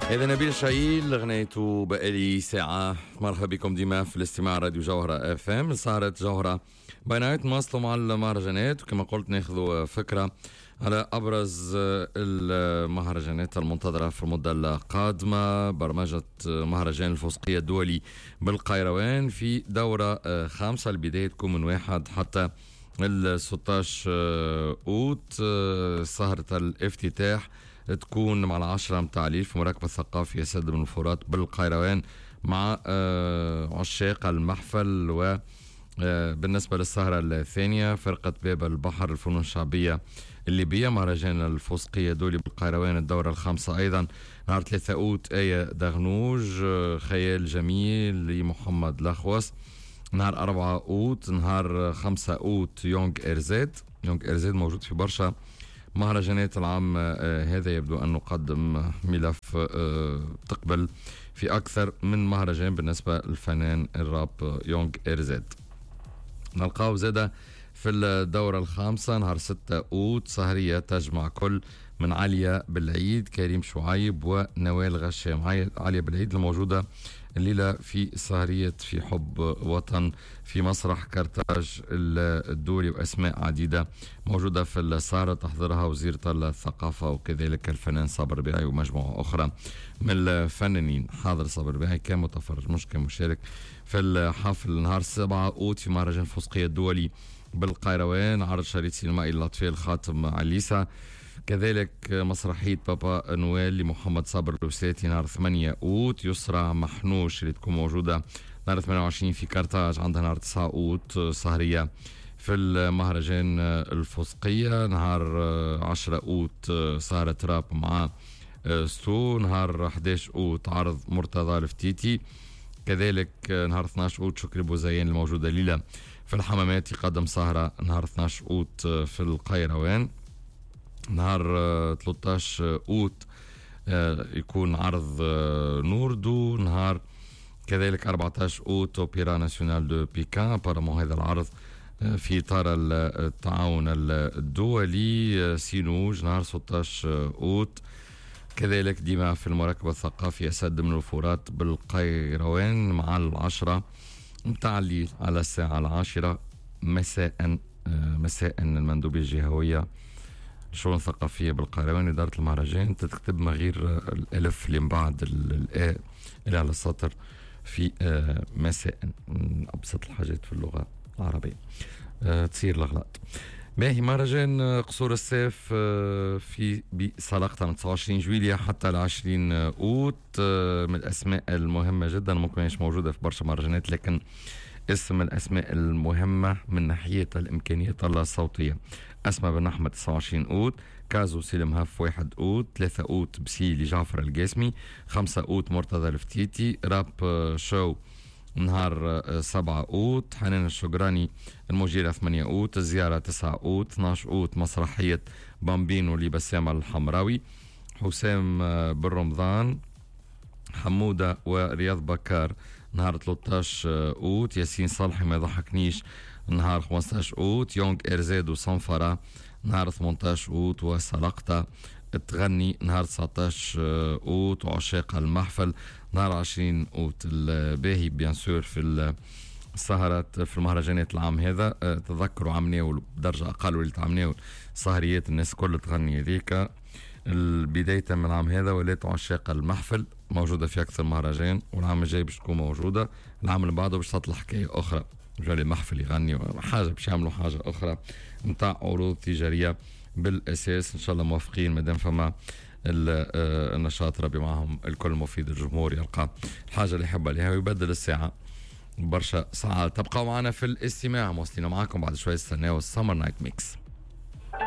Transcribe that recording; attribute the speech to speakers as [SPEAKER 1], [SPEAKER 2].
[SPEAKER 1] إذا نبيل شايل غنيته بقالي ساعة. مرحبا بكم ديما في الاستماع راديو جوهرة اف ام. سهرة جوهرة بينات نواصلوا مع المهرجانات، وكما قلت ناخذوا فكرة على أبرز المهرجانات المنتظرة في المدة القادمة. برمجة مهرجان الفوسقية الدولي بالقيروان في دورة خامسة، البداية تكون من 1 حتى 16 أوت. سهرة الافتتاح تكون مع 10 متاع الليل في مراكبة الثقافية سد بن الفرات بالقيروان مع عشاق المحفل. و بالنسبة للسهرة الثانية فرقة باب البحر الفنون الشعبية الليبية مهرجان الفوسقية دولي بالقيروان الدورة الخامسة أيضا نهار 3 أوت آية دغنوج خيال جميل لمحمد لخوس. نهار 4 أوت نهار 5 أوت يونغ إرزاد موجود في برشا مهرجانات العام هذا. يبدو أن نقدم ملف تقبل في أكثر من مهرجان بالنسبة للفنان الراب يونغ إرزاد. نلقاو زادة في الدورة الخامسة نهار 6 أوت سهرية تجمع كل من عليا بالعيد كريم شعيب ونوال غشام. عليا بالعيد الموجودة الليلة في سهرية في حب وطن في مسرح كرتاج الدولي، وأسماء عديدة موجودة في السهرة تحضرها وزيرة الثقافة وكذلك الفنان صابر بيعي ومجموعة أخرى من الفنانين. حاضر صابر بيعي كمتفرج مش كمشارك في الحفل. نهار 7 أوت في مهرجان الفوسقية الدولي بالقيروان عرض شريط سينمائي للأطفال خاتم عليسة. كذلك مسرحية بابا نويل لمحمد صابر الوساتي نهار 8 أوت. يسرى محنوش اللي تكون موجودة نهار 28 في كرتاج. عندها نهار 9 أوت سهرية في المهرجان الفوسقية. نهار 10 أوت سهرة راب مع ستو. نهار 11 أوت عرض مرتضى الفتيتي. كذلك نهار 12 أوت شكري بوزيان الموجودة ليلة في الحمامات يقدم سهرة نهار 12 أوت في القيروان. نهار 13 أوت يكون عرض نوردو. نهار كذلك 14 أوت أوبيرا ناسيونال دو بيكان بارامون هذا العرض في إطار التعاون الدولي سينوج. نهار 16 أوت كذلك ديما في المراكبة الثقافية سد من الفرات بالقيروان مع 10 متاع الليل على الساعة 10 مساء. المندوبية الجهوية الشؤون الثقافية بالقيروان إدارة المهرجان تكتب ما غير الألف اللي من بعد الآ إلى على السطر في مساء من أبسط الحاجات في اللغة العربية تصير الأغلاط. باهي مهرجان قصور السيف في بصلاقة من 29 جويلية حتى 20 أوت. من الأسماء المهمة جدا ممكن مش موجودة في برشا مهرجانات، لكن اسم الأسماء المهمة من ناحية الإمكانيات الصوتية: أسماء بن أحمد 29 أوت، كازو سلم هاف 1 أوت، 3 أوت بسيلي جعفر القاسمي، 5 أوت مرتضى الفتيتي، راب شو نهار 7 أوت، حنان الشقراني المجيرة 8 أوت، الزيارة 9 أوت، 12 أوت مسرحية بامبينو لبسام الحمراوي، حسام بن رمضان، حمودة ورياض بكار نهار 13 أوت، ياسين صالحي ما يضحكنيش نهار 15 أوت، يونغ إرزاد وصنفرة نهار 18 أوت، وسلقطة تغني نهار 19 أوت، وعشاق المحفل نهار 20 أوت. الباهي بيان سور في السهرات في المهرجانات العام هذا تذكروا عمناول بدرجة أقل واللي تعمناول سهريات الناس كل تغني هذيك. البداية من العام هذا ولات عشاق المحفل موجودة في أكثر مهرجان، والعام الجاي باش تكون موجودة. العام اللي بعده باش تطلع حكاية أخرى، جالي محفل يغني حاجة باش يعملوا حاجة أخرى متاع عروض تجارية بالأساس. إن شاء الله موافقين مادام فما النشاط ربي معهم الكل مفيد، الجمهور يلقى الحاجة اللي يحبها لها ويبدل الساعة برشا ساعات. تبقوا معنا في الاستماع، موصلين معكم بعد شوية استناو السمر نايت ميكس.